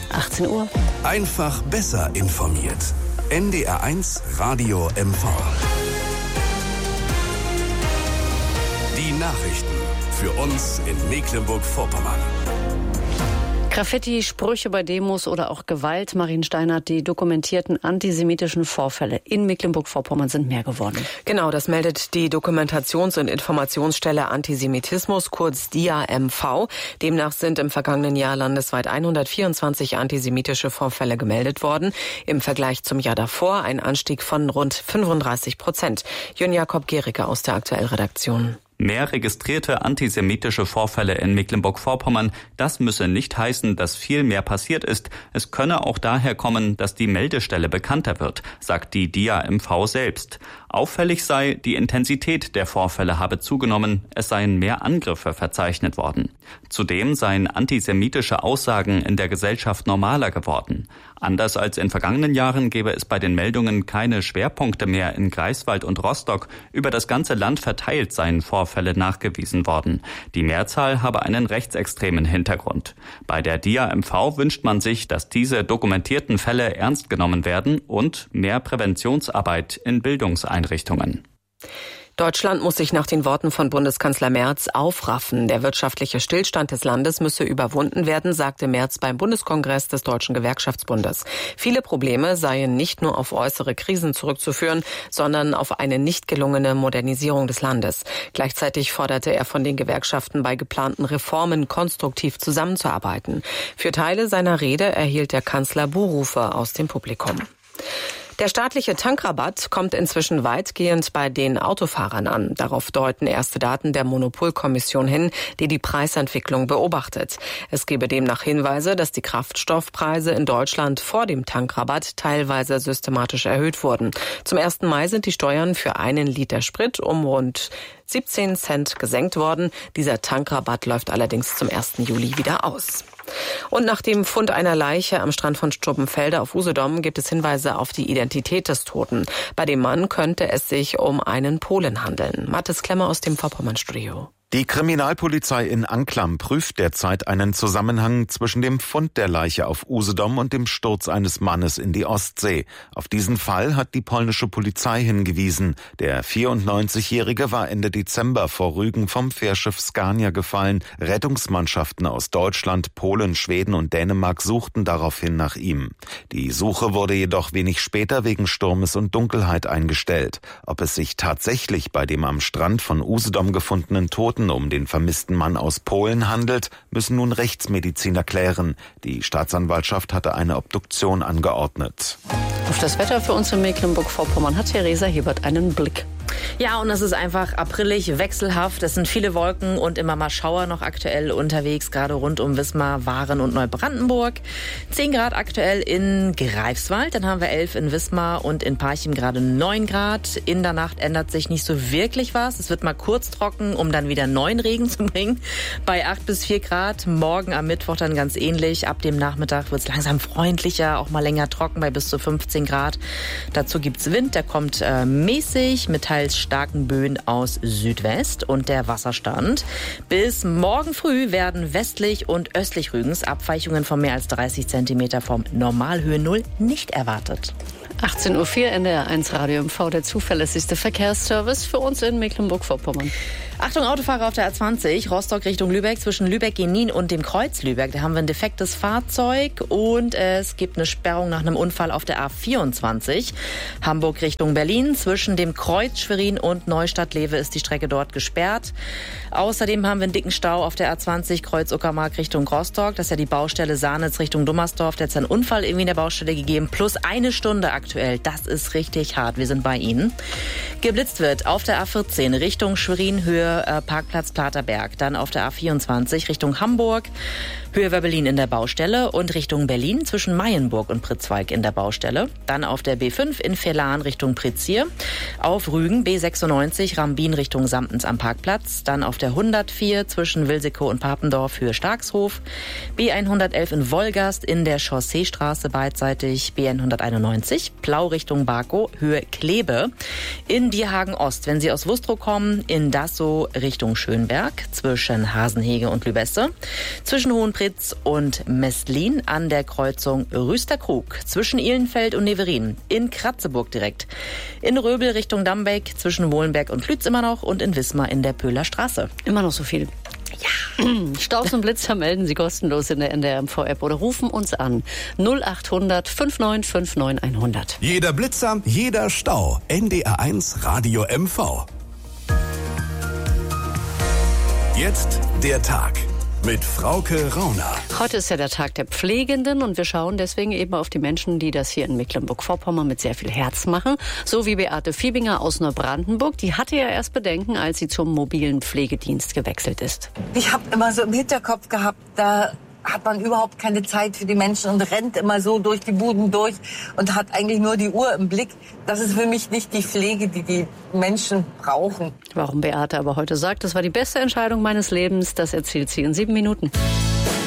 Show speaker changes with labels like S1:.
S1: 18 Uhr.
S2: Einfach besser informiert. NDR1 Radio MV. Die Nachrichten für uns in Mecklenburg-Vorpommern.
S1: Graffiti, Sprüche bei Demos oder auch Gewalt. Marien Steinert, die dokumentierten antisemitischen Vorfälle in Mecklenburg-Vorpommern sind mehr geworden.
S3: Genau, das meldet die Dokumentations- und Informationsstelle Antisemitismus, kurz DIA-MV. Demnach sind im vergangenen Jahr landesweit 124 antisemitische Vorfälle gemeldet worden. Im Vergleich zum Jahr davor ein Anstieg von rund 35%. Jön Jakob Gericke aus der Aktuellredaktion.
S4: Mehr registrierte antisemitische Vorfälle in Mecklenburg-Vorpommern, das müsse nicht heißen, dass viel mehr passiert ist. Es könne auch daher kommen, dass die Meldestelle bekannter wird, sagt die DIA-MV selbst. Auffällig sei, die Intensität der Vorfälle habe zugenommen, es seien mehr Angriffe verzeichnet worden. Zudem seien antisemitische Aussagen in der Gesellschaft normaler geworden. Anders als in vergangenen Jahren gebe es bei den Meldungen keine Schwerpunkte mehr in Greifswald und Rostock. Über das ganze Land verteilt seien Vorfälle nachgewiesen worden. Die Mehrzahl habe einen rechtsextremen Hintergrund. Bei der DIA-MV wünscht man sich, dass diese dokumentierten Fälle ernst genommen werden und mehr Präventionsarbeit in Bildungseinrichtungen.
S3: Deutschland muss sich nach den Worten von Bundeskanzler Merz aufraffen. Der wirtschaftliche Stillstand des Landes müsse überwunden werden, sagte Merz beim Bundeskongress des Deutschen Gewerkschaftsbundes. Viele Probleme seien nicht nur auf äußere Krisen zurückzuführen, sondern auf eine nicht gelungene Modernisierung des Landes. Gleichzeitig forderte er von den Gewerkschaften, bei geplanten Reformen konstruktiv zusammenzuarbeiten. Für Teile seiner Rede erhielt der Kanzler Buhrufe aus dem Publikum. Der staatliche Tankrabatt kommt inzwischen weitgehend bei den Autofahrern an. Darauf deuten erste Daten der Monopolkommission hin, die die Preisentwicklung beobachtet. Es gebe demnach Hinweise, dass die Kraftstoffpreise in Deutschland vor dem Tankrabatt teilweise systematisch erhöht wurden. Zum 1. Mai sind die Steuern für 1 Liter Sprit um rund 17 Cent gesenkt worden. Dieser Tankrabatt läuft allerdings zum 1. Juli wieder aus. Und nach dem Fund einer Leiche am Strand von Stuppenfelde auf Usedom gibt es Hinweise auf die Identität des Toten. Bei dem Mann könnte es sich um einen Polen handeln. Mathis Klemmer aus dem Vorpommern-Studio.
S5: Die Kriminalpolizei in Anklam prüft derzeit einen Zusammenhang zwischen dem Fund der Leiche auf Usedom und dem Sturz eines Mannes in die Ostsee. Auf diesen Fall hat die polnische Polizei hingewiesen. Der 94-Jährige war Ende Dezember vor Rügen vom Fährschiff Scania gefallen. Rettungsmannschaften aus Deutschland, Polen, Schweden und Dänemark suchten daraufhin nach ihm. Die Suche wurde jedoch wenig später wegen Sturmes und Dunkelheit eingestellt. Ob es sich tatsächlich bei dem am Strand von Usedom gefundenen Toten um den vermissten Mann aus Polen handelt, müssen nun Rechtsmediziner klären. Die Staatsanwaltschaft hatte eine Obduktion angeordnet.
S1: Auf das Wetter für uns in Mecklenburg-Vorpommern hat Theresa Hebert einen Blick.
S6: Ja, und es ist einfach aprillig, wechselhaft. Es sind viele Wolken und immer mal Schauer noch aktuell unterwegs, gerade rund um Wismar, Waren und Neubrandenburg. 10 Grad aktuell in Greifswald, dann haben wir 11 in Wismar und in Parchim gerade 9 Grad. In der Nacht ändert sich nicht so wirklich was. Es wird mal kurz trocken, um dann wieder neuen Regen zu bringen. Bei 8 bis 4 Grad, morgen am Mittwoch dann ganz ähnlich. Ab dem Nachmittag wird es langsam freundlicher, auch mal länger trocken bei bis zu 15 Grad. Dazu gibt's Wind, der kommt mäßig mit teils starken Böen aus Südwest und der Wasserstand. Bis morgen früh werden westlich und östlich Rügens Abweichungen von mehr als 30 Zentimeter vom Normalhöhe Null nicht erwartet.
S1: 18.04 Uhr NDR1 Radio MV, der zuverlässigste Verkehrsservice für uns in Mecklenburg-Vorpommern.
S6: Achtung, Autofahrer auf der A20, Rostock Richtung Lübeck, zwischen Lübeck-Genin und dem Kreuz Lübeck. Da haben wir ein defektes Fahrzeug und es gibt eine Sperrung nach einem Unfall auf der A24. Hamburg Richtung Berlin, zwischen dem Kreuz Schwerin und Neustadt-Lewe ist die Strecke dort gesperrt. Außerdem haben wir einen dicken Stau auf der A20, Kreuz Uckermark Richtung Rostock. Das ist ja die Baustelle Sahnitz Richtung Dummersdorf. Da hat es einen Unfall irgendwie in der Baustelle gegeben, plus 1 Stunde aktuell. Das ist richtig hart. Wir sind bei Ihnen. Geblitzt wird auf der A14 Richtung Schwerin, Höhe Parkplatz Platerberg. Dann auf der A24 Richtung Hamburg, Höhe Berlin in der Baustelle und Richtung Berlin zwischen Mayenburg und Pritzwalk in der Baustelle. Dann auf der B5 in Verlan Richtung Prizier. Auf Rügen B96 Rambin Richtung Samtens am Parkplatz. Dann auf der 104 zwischen Wilsikow und Papendorf Höhe Starkshof. B111 in Wolgast in der Chausseestraße beidseitig. B191 Plau Richtung Barkow, Höhe Klebe. In Dierhagen Ost, wenn Sie aus Wustrow kommen, in Dassow Richtung Schönberg, zwischen Hasenhege und Lübesse. Zwischen Hohenpritz und Mestlin an der Kreuzung Rüsterkrug. Zwischen Ihlenfeld und Neverin. In Kratzeburg direkt. In Röbel Richtung Dambeck, zwischen Wohlenberg und Lütz immer noch und in Wismar in der Pöhler Straße.
S1: Immer noch so viel. Ja. Staus und Blitzer melden Sie kostenlos in der NDR-MV-App oder rufen uns an. 0800 5959 100.
S2: Jeder Blitzer, jeder Stau. NDR1 Radio MV. Jetzt der Tag mit Frauke Rauner.
S1: Heute ist ja der Tag der Pflegenden und wir schauen deswegen eben auf die Menschen, die das hier in Mecklenburg-Vorpommern mit sehr viel Herz machen. So wie Beate Fiebinger aus Neubrandenburg. Die hatte ja erst Bedenken, als sie zum mobilen Pflegedienst gewechselt ist.
S7: Ich habe immer so im Hinterkopf gehabt, da hat man überhaupt keine Zeit für die Menschen und rennt immer so durch die Buden durch und hat eigentlich nur die Uhr im Blick. Das ist für mich nicht die Pflege, die die Menschen brauchen.
S1: Warum Beate aber heute sagt, das war die beste Entscheidung meines Lebens, das erzählt sie in 7 Minuten.